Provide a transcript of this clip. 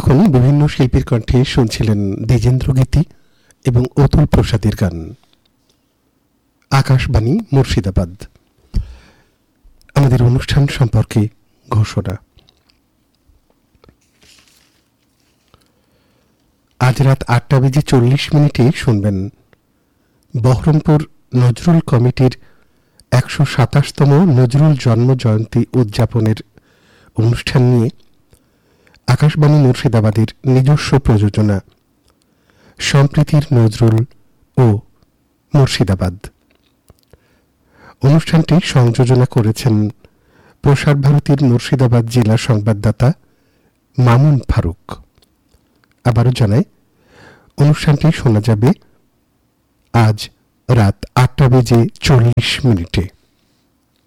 এতক্ষণ বিভিন্ন শিল্পীর কণ্ঠে শুনছিলেন দ্বিজেন্দ্র গীতি এবং অতুল প্রসাদের গান। আকাশবাণী মুর্শিদাবাদ। আমাদের অনুষ্ঠান সম্পর্কে ঘোষণা। আজ রাত 8:40 শুনবেন বহরমপুর নজরুল কমিটির 127তম নজরুল জন্ম জয়ন্তী উদযাপনের অনুষ্ঠান নিয়ে আকাশবাণী মুর্শিদাবাদের নিজস্ব প্রযোজনা সম্প্রীতির নজরুল ও মুর্শিদাবাদ। অনুষ্ঠানটি সংযোজনা করেছেন প্রসার ভারতীর মুর্শিদাবাদ জেলা সংবাদদাতা মামুন ফারুক। আবারও জানাই, অনুষ্ঠানটি শোনা যাবে আজ রাত 8:40